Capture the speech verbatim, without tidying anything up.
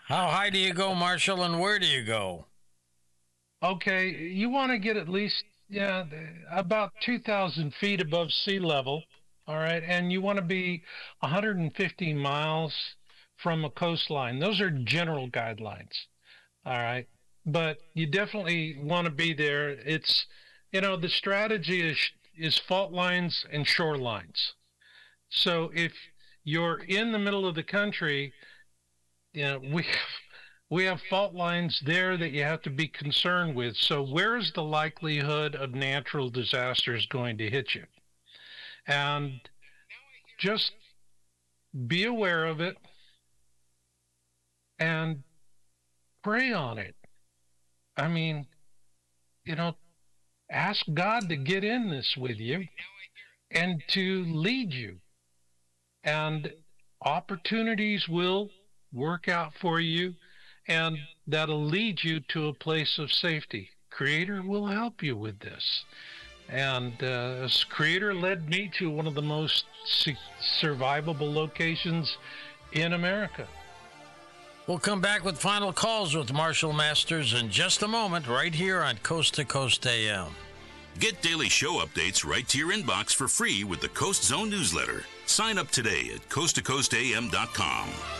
How high do you go, Marshall, and where do you go? Okay, you want to get at least yeah about two thousand feet above sea level. All right, and you want to be one hundred fifty miles from a coastline. Those are general guidelines. All right, but you definitely want to be there. It's you know the strategy is is fault lines and shorelines. So if you're in the middle of the country, you know, we we have fault lines there that you have to be concerned with. So where is the likelihood of natural disasters going to hit you? And just be aware of it and pray on it. I mean, you know, ask God to get in this with you and to lead you. And opportunities will work out for you, and that'll lead you to a place of safety. Creator will help you with this. And uh, Creator led me to one of the most su- survivable locations in America. We'll come back with final calls with Marshall Masters in just a moment, right here on Coast to Coast A M. Get daily show updates right to your inbox for free with the Coast Zone newsletter. Sign up today at coast to coast a m dot com.